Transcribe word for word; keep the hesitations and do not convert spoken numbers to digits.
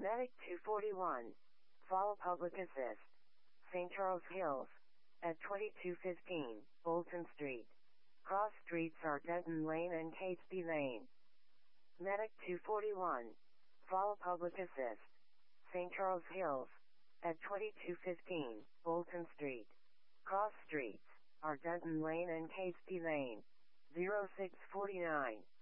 Medic two forty-one. Follow public assist. Saint Charles Hills. At twenty-two fifteen, Bolton Street. Cross streets are Denton Lane and Catesby Lane. Medic two forty-one. Follow public assist. Saint Charles Hills. At twenty-two fifteen, Bolton Street. Cross streets are Denton Lane and Catesby Lane. zero six four nine.